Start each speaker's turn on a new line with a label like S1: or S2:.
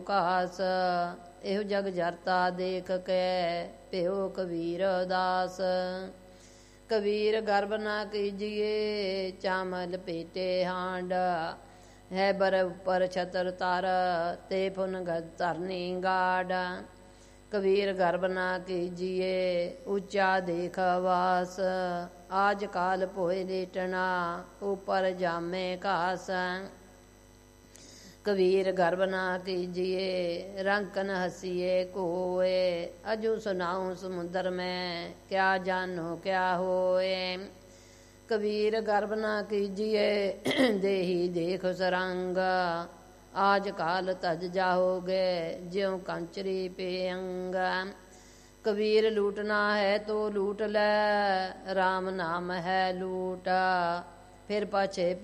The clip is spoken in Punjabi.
S1: ਕਾਸ ਇਹੋ ਜਗ ਜਰਤਾ ਦੇਖ ਕੇ ਭਿਓ ਕਬੀਰ ਦਾਸ। ਕਬੀਰ ਗਰਬ ਨਾ ਕੀਜੀਏ ਚਾਮਲ ਪੇਟੇ ਹਾਂਡ ਹੈ ਬਰ ਉੱਪਰ ਛਤਰ ਤਰ ਤੇ ਪੁਨ ਗਦ ਧਰਨੀ ਗਾੜ। ਕਬੀਰ ਗਰਬ ਨਾ ਕੀਜੀਏ ਉੱਚਾ ਦੇਖ ਵਾਸ ਆਜ ਕਾਲ ਭੋਏ ਲੇਟਣਾ ਉੱਪਰ ਜਾਮੇ ਘਾਸ। ਕਬੀਰ ਗਰਬ ਨਾ ਕੀਜੀਏ ਰੰਕਨ ਹਸੀਏ ਕੋਏ ਅਜੂ ਸੁਨਾऊं ਸਮੁੰਦਰ ਮੈਂ ਕਿਆ ਜਾਨੋ ਕਿਆ ਹੋਏ। ਕਬੀਰ ਗਰਬ ਨਾ ਕੀਜੀਏ ਦੇਹੀ ਦੇਖ ਸਰੰਗ ਆਜ ਕਾਲ ਤਜ ਜਾਓਗੇ ਜਿਉ ਕੰਚਰੀ ਪੇਅੰਗ। ਕਬੀਰ ਲੂਟਣਾ ਹੈ ਤੋ ਲੂਟ ਲੈ ਰਾਮ ਨਾਮ ਹੈ ਲੂਟ ਫਿਰ ਪਾਛੇ